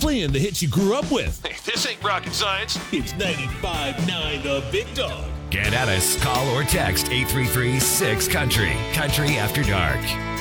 playing the hits you grew up with. Hey, this ain't rocket science. It's 95.9 The Big Dog. Get at us. Call or text 833-6-COUNTRY. Country After Dark.